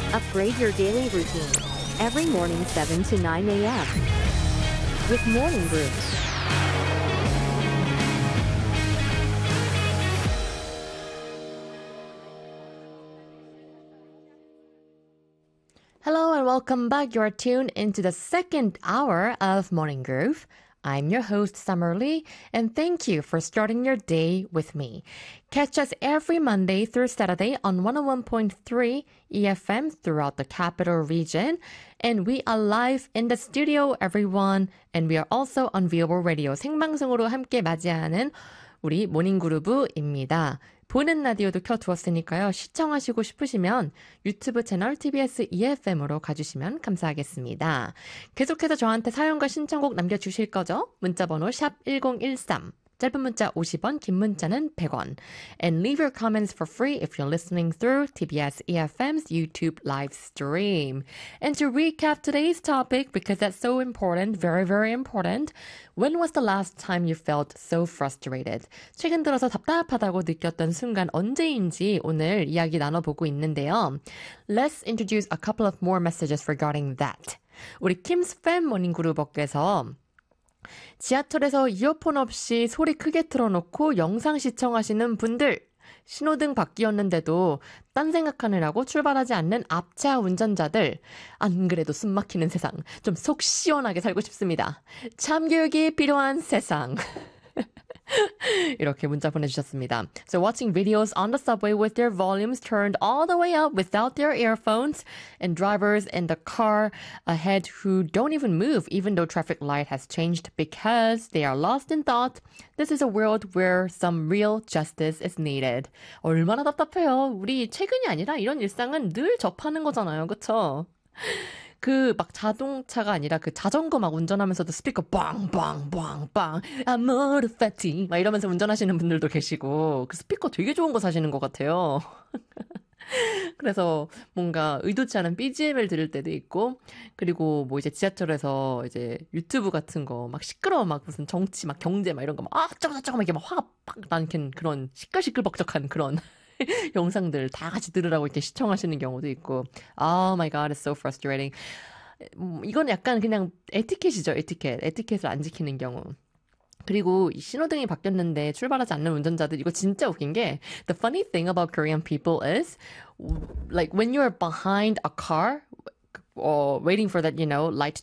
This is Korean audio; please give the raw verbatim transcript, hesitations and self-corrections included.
Upgrade your daily routine. Every morning seven to nine a.m. with Morning Groove. Hello and welcome back. You're tuned into the second hour of Morning Groove. I'm your host, Summer Lee, and thank you for starting your day with me. Catch us every Monday through Saturday on one oh one point three E F M throughout the capital region. And we are live in the studio, everyone. And we are also on Viewable Radio 생방송으로 함께 맞이하는 우리 모닝그루브입니다. 보이는 라디오도 켜두었으니까요. 시청하시고 싶으시면 유튜브 채널 티비에스 이에프엠으로 가주시면 감사하겠습니다. 계속해서 저한테 사연과 신청곡 남겨주실 거죠? 문자번호 샵 일공일삼, 짧은 문자 오십 원, 긴 문자는 백 원. And leave your comments for free if you're listening through 티비에스 이에프엠's YouTube live stream. And to recap today's topic, because that's so important, very, very important, when was the last time you felt so frustrated? 최근 들어서 답답하다고 느꼈던 순간 언제인지 오늘 이야기 나눠보고 있는데요. Let's introduce a couple of more messages regarding that. 우리 킴스 팬 모닝그루버께서 지하철에서 이어폰 없이 소리 크게 틀어놓고 영상 시청하시는 분들, 신호등 바뀌었는데도 딴 생각하느라고 출발하지 않는 앞차 운전자들, 안 그래도 숨 막히는 세상, 좀 속 시원하게 살고 싶습니다. 참교육이 필요한 세상. 이렇게 문자 보내주셨습니다. So watching videos on the subway with their volumes turned all the way up without their earphones, and drivers in the car ahead who don't even move even though traffic light has changed because they are lost in thought. This is a world where some real justice is needed. 얼마나 답답해요. 우리 최근이 아니라 이런 일상은 늘 접하는 거잖아요. 그쵸? 그 막 자동차가 아니라 그 자전거 막 운전하면서도 스피커 빵빵빵빵 아모르 파티 막 이러면서 운전하시는 분들도 계시고 그 스피커 되게 좋은 거 사시는 것 같아요. 그래서 뭔가 의도치 않은 비지엠을 들을 때도 있고, 그리고 뭐 이제 지하철에서 이제 유튜브 같은 거 막 시끄러워 막 무슨 정치 막 경제 막 이런 거 막 아 저거 저거 막 이렇게 막 화가 빡 나는 그런 시끌시끌벅적한 그런 영상들 다 같이 들으라고 이렇게 시청하시는 경우도 있고. Oh my god, it's so frustrating. 이건 약간 그냥 에티켓이죠, 에티켓. 에티켓을 안 지키는 경우. 그리고 이 신호등이 바뀌었는데 출발하지 않는 운전자들, 이거 진짜 웃긴 게 the funny thing about Korean people is like when you're behind a car or waiting for that, you know, light